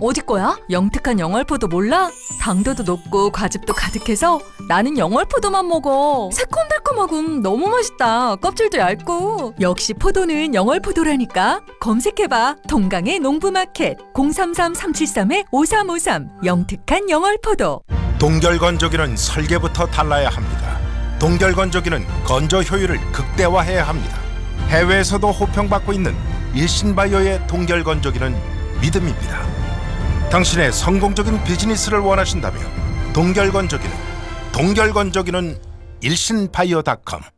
어디 거야? 영특한 영월포도 몰라? 당도도 높고 과즙도 가득해서 나는 영월포도만 먹어. 새콤달콤하고 너무 맛있다. 껍질도 얇고. 역시 포도는 영월포도라니까. 검색해봐. 동강의 농부마켓 033-373-5353 영특한 영월포도. 동결건조기는 설계부터 달라야 합니다. 동결건조기는 건조 효율을 극대화해야 합니다. 해외에서도 호평받고 있는 일신바이오의 동결건조기는 믿음입니다. 당신의 성공적인 비즈니스를 원하신다면 동결건조기는 일신바이오.com